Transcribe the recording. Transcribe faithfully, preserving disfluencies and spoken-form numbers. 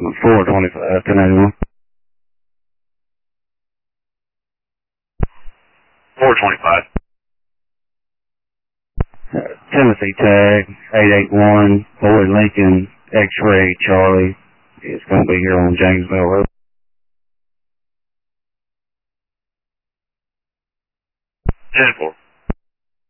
four twenty-five, ten eighty-one. four twenty-five. Uh, Tennessee tag, eight eight one, Boyd Lincoln, X-ray Charlie. It's going to be here on James Mill Road. ten four.